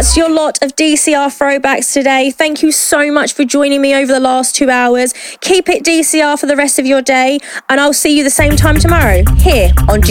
That's your lot of DCR throwbacks today. Thank you so much for joining me over the last 2 hours. Keep it DCR for the rest of your day, and I'll see you the same time tomorrow here on